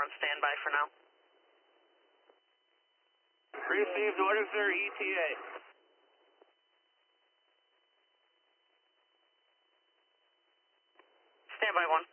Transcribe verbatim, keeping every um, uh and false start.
on standby for now. Received. What is their E T A? Standby one.